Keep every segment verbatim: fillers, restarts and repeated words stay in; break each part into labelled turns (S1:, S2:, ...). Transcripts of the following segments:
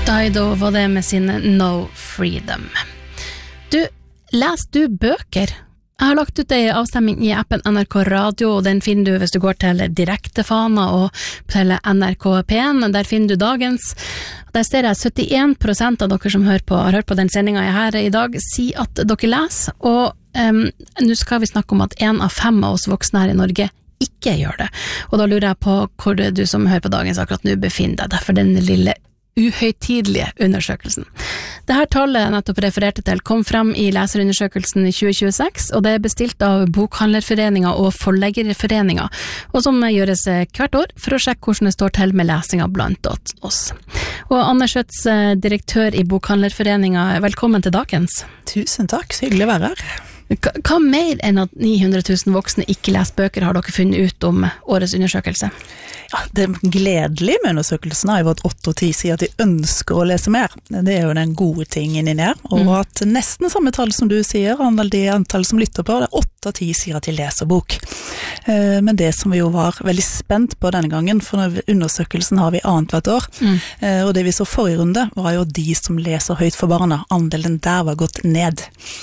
S1: Dido var det med sin No Freedom. Du, leser du bøker? Jeg har lagt ut en avstemming i appen N R K Radio, og den finner du hvis du går til direktefana og til N R K P en. Der finner du dagens. Der ser jeg syttien prosent av dere som hører på, har hørt på den sendingen jeg her i dag, si at dere leser, og um, nå skal vi snakke om at en av fem av oss voksne her i Norge ikke gjør det. Og da lurer jeg på hvor du som hører på dagens akkurat nå befinner deg, derfor den lille uhøytidelige undersøkelsen. Dette tallet jeg nettopp refererte til kom frem i leserundersøkelsen i tjue tjueseks, og det er bestilt av Bokhandlerforeningen og Forleggerforeningen, og som gjøres hvert år for å sjekke hvordan det står til med lesinga blant oss. Og Anne Schøtz, direktør i Bokhandlerforeningen, velkommen til dagens.
S2: Tusen takk, så hyggelig å være her.
S1: Hva, hva mer enn at ni hundre tusen voksne ikke leser bøker har dere funnet ut om årets undersøkelse?
S2: Ja, det gledelige med undersøkelsen er jo at åtte og ti sier at de ønsker å lese mer. Det er jo den gode tingen inni her. Og mm. at nesten samme tall som du sier, andel de antall som lytter på, det er åtte og ti sier at de leser bok. Men det som vi jo var veldig spent på denne gangen, for undersøkelsen har vi annet hvert år, mm. og det vi så forrige runde var jo de som leser høyt for barna. Andelen der var gått ned.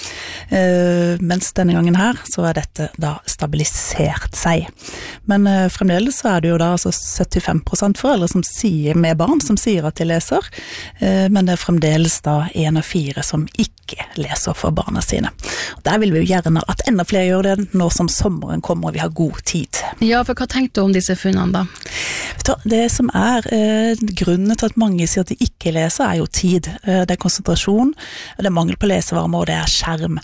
S2: Mens denne gangen her så er dette da stabilisert seg. Men uh, fremdeles så er det jo da altså syttifem prosent foreldre som sier med barn, som sier at de leser, uh, men det er fremdeles da en av fire som ikke leser for barna sine. Og der vil vi jo gjerne at enda flere gjør det nå som sommeren kommer og vi har god tid.
S1: Ja, for hva tenkte du om disse funnene da?
S2: Det som er uh, grunnen til at mange sier at de ikke leser er jo tid. Uh, det er konsentrasjon, det er mangel på lesevarme og det er skjerm.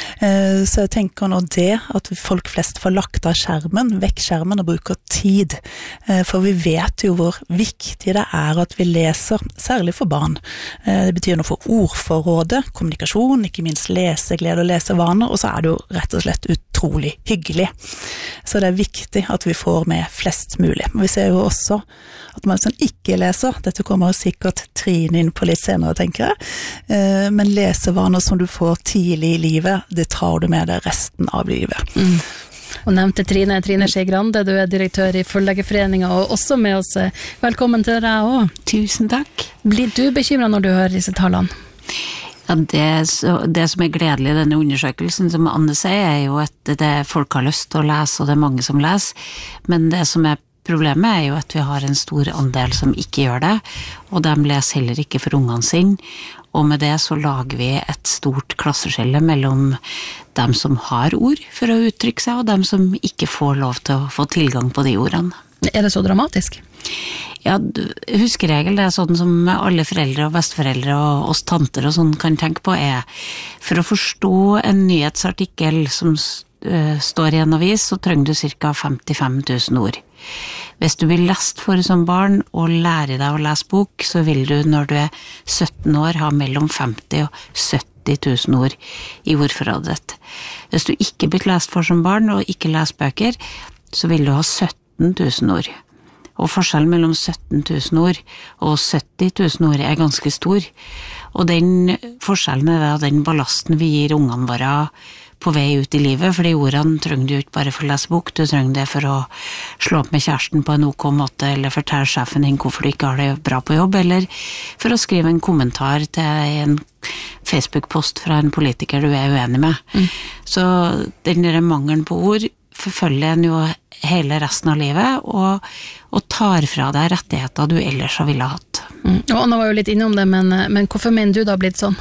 S2: Uh, så jeg tenker nå det at folk flest får lagt av skjermen, vekk skjermen og bruker tid. For vi vet jo hvor viktig det er at vi leser, særlig for barn. Det betyr noe for ordforrådet, kommunikasjon, ikke minst leseglede og lesevaner, og så er det jo rett og slett utrolig hyggelig. Så det er viktig at vi får med flest mulig. Vi ser jo også at man sånn ikke leser, dette kommer jo sikkert Trine inn på litt senere, tenker jeg, men lesevaner som du får tidlig i livet, det tar du med deg resten av livet. Mm.
S1: Og nevnte Trine, Trine Skei Grande, du er direktør i Forleggerforeningen, og også med oss. Velkommen til deg også.
S3: Tusen takk.
S1: Blir du bekymret når du hører disse tallene?
S3: Ja, det, det som er gledelig i denne undersøkelsen, som Anne sier, er jo at det, folk har lyst til å lese, og det er mange som leser, men det som er problemet er jo at vi har en stor andel som ikke gjør det, og de leser heller ikke for ungene sine, og med det så lager vi et stort klasseskille mellom dem som har ord for å uttrykke seg, og dem som ikke får lov til å få tilgang på de ordene.
S1: Er det så dramatisk?
S3: Ja, huskeregel, det er sånn som alle foreldre og besteforeldre og oss tanter og sånn kan tenke på, er for å forstå en nyhetsartikkel som uh, står i en avis, så trenger du cirka femtifem tusen ord. Hvis du vil lest for som barn og lære deg å lese bok, så vil du når du er sytten år ha mellom femti og sytti tusen ord i ordforrådet ditt. Hvis du ikke blir lest for som barn og ikke leser bøker, så vil du ha sytten tusen ord. Og forskjellen mellom sytten tusen ord og sytti tusen ord er ganske stor. Og den forskjellen er da den ballasten vi gir ungene våre på vei ut i livet, for de ordene trenger du ikke bare for å lese bok, du trenger det for å slå opp med kjæresten på en ok måte, eller fortelle sjefen din hvorfor du ikke har det bra på jobb, eller for å skrive en kommentar til en Facebook-post fra en politiker du er uenig med. Mm. Så den der mangelen på ord forfølger en jo hele resten av livet, og, og tar fra deg rettigheter du ellers har ville hatt.
S1: Mm. Og Anna var jo litt innom det, men, men hvorfor mener du det har blitt sånn?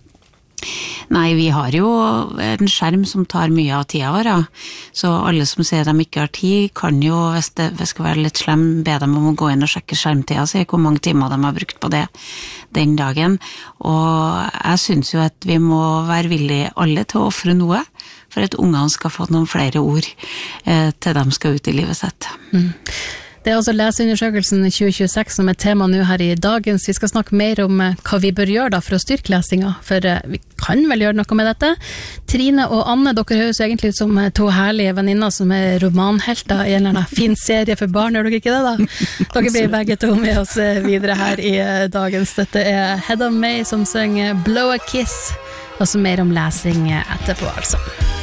S3: Nei, vi har jo en skjerm som tar mye av tida vår, så alle som sier de ikke har tid, kan jo, hvis det, hvis det skal være litt slem, be dem om å gå inn og sjekke skjermtida, se hvor mange timer de har brukt på det den dagen. Og jeg synes jo at vi må være villige alle til å offre noe, for at ungene skal få noen flere ord eh, til de skal ut i livet sitt.
S1: Mm. Det er altså leseundersøkelsen tjue tjueseks som er tema nå her i dagens. Vi skal snakke mer om hva vi bør gjøre da for å styrke lesinga, for vi kan vel gjøre noe med dette. Trine og Anne, dere høres jo egentlig ut som to herlige venninner som er romanhelter i en eller annen fin serie for barn, gjør dere ikke det da? Dere blir begge to med oss videre her i dagens. Dette er Hedda May som synger Blow a Kiss, og så mer om lesing etterpå altså.